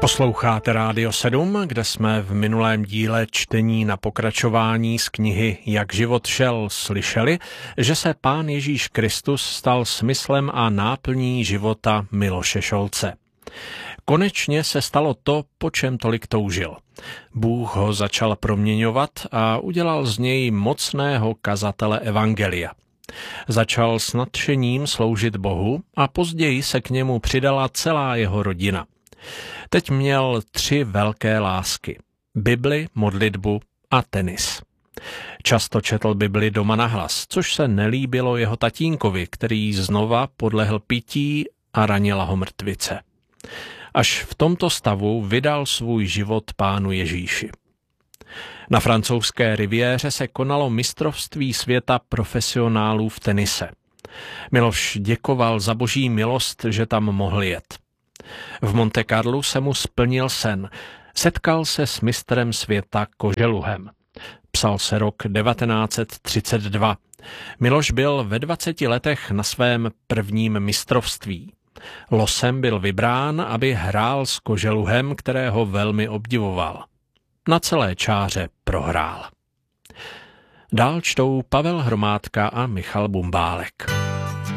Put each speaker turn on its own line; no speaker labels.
Posloucháte Rádio 7, kde jsme v minulém díle čtení na pokračování z knihy Jak život šel slyšeli, že se Pán Ježíš Kristus stal smyslem a náplní života Miloše Šolce. Konečně se stalo to, po čem tolik toužil. Bůh ho začal proměňovat a udělal z něj mocného kazatele evangelia. Začal s nadšením sloužit Bohu a později se k němu přidala celá jeho rodina. Teď měl 3 velké lásky. Bibli, modlitbu a tenis. Často četl Bibli doma nahlas, což se nelíbilo jeho tatínkovi, který znova podlehl pití a ranila ho mrtvice. Až v tomto stavu vydal svůj život Pánu Ježíši. Na francouzské riviéře se konalo mistrovství světa profesionálů v tenise. Miloš děkoval za boží milost, že tam mohl jet. V Monte Carlu se mu splnil sen. Setkal se s mistrem světa koželuhem. Psal se rok 1932. Miloš byl ve 20 letech na svém prvním mistrovství. Losem byl vybrán, aby hrál s koželuhem, kterého velmi obdivoval. Na celé čáře prohrál. Dál čtou Pavel Hromádka a Michal Bumbálek.